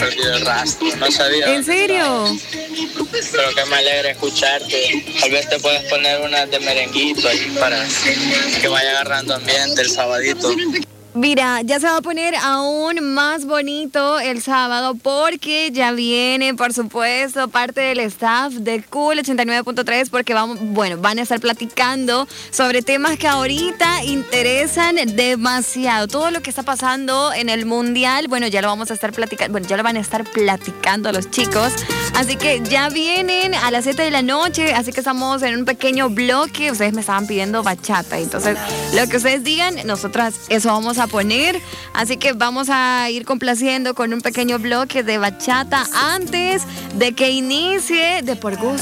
perdido el rastro, no sabía. ¿En serio? Pero que me alegra escucharte. Tal vez te puedes poner unas de merenguito ahí para que vaya agarrando ambiente el sabadito. Mira, ya se va a poner aún más bonito el sábado porque ya viene, por supuesto, parte del staff de Cool 89.3 porque van a estar platicando sobre temas que ahorita interesan demasiado. Todo lo que está pasando en el Mundial, ya lo vamos a estar platicando, ya lo van a estar platicando los chicos. Así que ya vienen a las 7 de la noche, así que estamos en un pequeño bloque. Ustedes me estaban pidiendo bachata, entonces lo que ustedes digan, nosotras eso vamos a poner, así que vamos a ir complaciendo con un pequeño bloque de bachata antes de que inicie de Por Gusto.